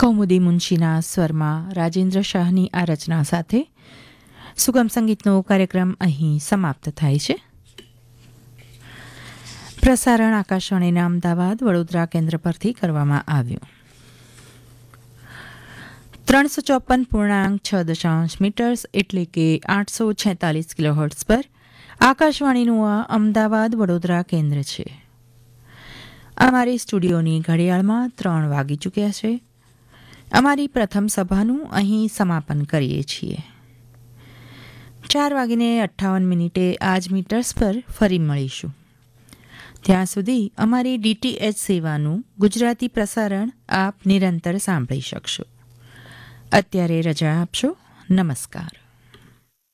કૌમુદી મુનશીના સ્વરમાં રાજેન્દ્ર શાહની આ રચના સાથે સુગમ સંગીતનો કાર્યક્રમ અહીં સમાપ્ત થાય છે. પ્રસારણ આકાશવાણીના અમદાવાદ વડોદરા કેન્દ્ર પરથી કરવામાં આવ્યું. 354.6 મીટર્સ એટલે કે 846 કિલોહર્ટ્ઝ પર આકાશવાણીનું આ અમદાવાદ વડોદરા કેન્દ્ર છે. અમારી સ્ટુડિયોની ઘડિયાળમાં 3 વાગી ચૂક્યા છે. અમારી પ્રથમ સભાનું અહીં સમાપન કરીએ છીએ. 4:58 આજ મીટર્સ પર ફરી મળીશું. ત્યાં સુધી અમારી DTH સેવાનું ગુજરાતી પ્રસારણ આપ નિરંતર સાંભળી શકશો. અત્યારે રજા આપશો. નમસ્કાર.